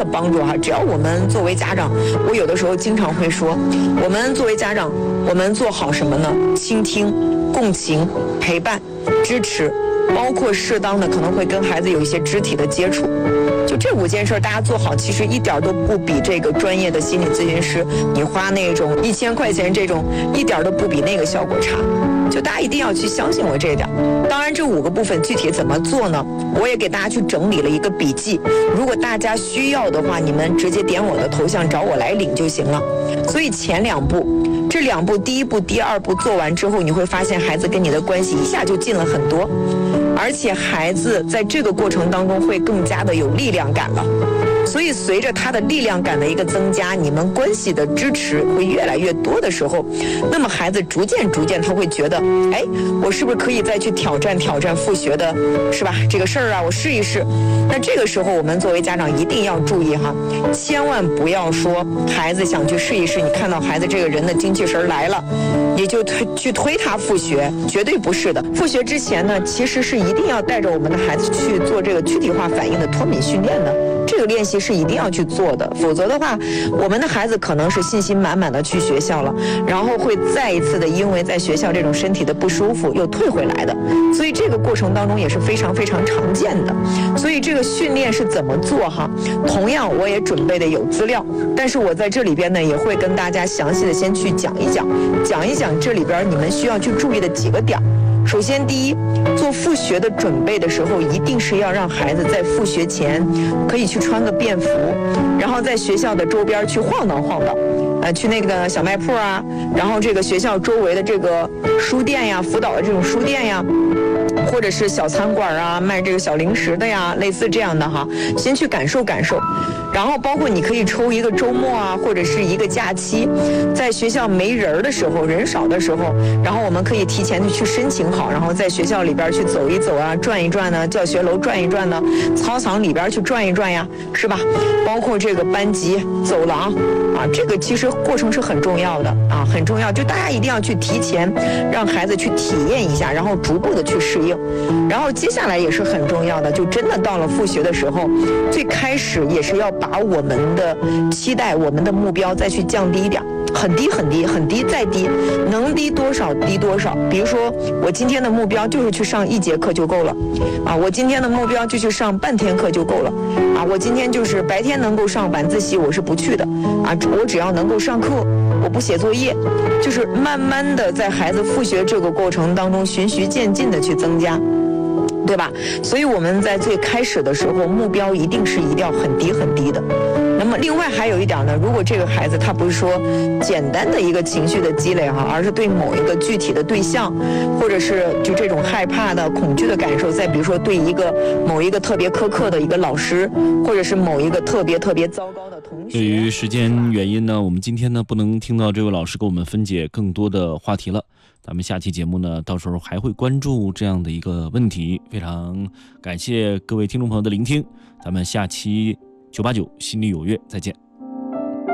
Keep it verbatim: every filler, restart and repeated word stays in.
帮助哈。只要我们作为家长，我有的时候经常会说，我们作为家长，我们做好什么呢？倾听、共情、陪伴、支持，包括适当的可能会跟孩子有一些肢体的接触。就这五件事大家做好，其实一点都不比这个专业的心理咨询师你花那种一千块钱这种一点都不比那个效果差。就大家一定要去相信我这一点。当然这五个部分具体怎么做呢，我也给大家去整理了一个笔记，如果大家需要的话，你们直接点我的头像找我来领就行了。所以前两步，这两步第一步第二步做完之后，你会发现孩子跟你的关系一下就近了很多，而且孩子在这个过程当中会更加的有力量感了。所以随着他的力量感的一个增加，你们关系的支持会越来越多的时候，那么孩子逐渐逐渐他会觉得，哎，我是不是可以再去挑战挑战复学的，是吧？这个事儿啊，我试一试。那这个时候我们作为家长一定要注意哈，千万不要说孩子想去试一试，你看到孩子这个人的精气神来了，你就推去推他复学，绝对不是的。复学之前呢，其实是一定要带着我们的孩子去做这个躯体化反应的脱敏训练的。这个练习是一定要去做的，否则的话，我们的孩子可能是信心满满的去学校了，然后会再一次的因为在学校这种身体的不舒服又退回来的，所以这个过程当中也是非常非常常见的。所以这个训练是怎么做哈？同样我也准备的有资料，但是我在这里边呢也会跟大家详细的先去讲一讲，讲一讲这里边你们需要去注意的几个点。首先第一，做复学的准备的时候，一定是要让孩子在复学前可以去穿个便服，然后在学校的周边去晃荡晃荡，呃，去那个小卖铺啊，然后这个学校周围的这个书店呀，辅导的这种书店呀，或者是小餐馆啊，卖这个小零食的呀，类似这样的哈，先去感受感受。然后包括你可以抽一个周末啊，或者是一个假期，在学校没人的时候，人少的时候，然后我们可以提前去申请好，然后在学校里边去走一走啊，转一转呢，教学楼转一转呢，操场里边去转一转呀，是吧？包括这个班级走廊啊，这个其实过程是很重要的啊，很重要，就大家一定要去提前让孩子去体验一下，然后逐步的去适应。然后接下来也是很重要的，就真的到了复学的时候，最开始也是要把我们的期待、我们的目标再去降低一点，很低很低很低再低，能低多少低多少。比如说我今天的目标就是去上一节课就够了啊，我今天的目标就去上半天课就够了啊，我今天就是白天能够上晚自习我是不去的啊，我只要能够上课，我不写作业，就是慢慢的在孩子复学这个过程当中循序渐进的去增加，对吧？所以我们在最开始的时候，目标一定是一定要很低很低的。那么另外还有一点呢，如果这个孩子他不是说简单的一个情绪的积累哈，而是对某一个具体的对象，或者是就这种害怕的、恐惧的感受，再比如说对一个某一个特别苛刻的一个老师，或者是某一个特别特别糟糕的同学。 对于时间原因呢，我们今天呢不能听到这位老师给我们分解更多的话题了。咱们下期节目呢，到时候还会关注这样的一个问题。非常感谢各位听众朋友的聆听，咱们下期九八九心里有约再见。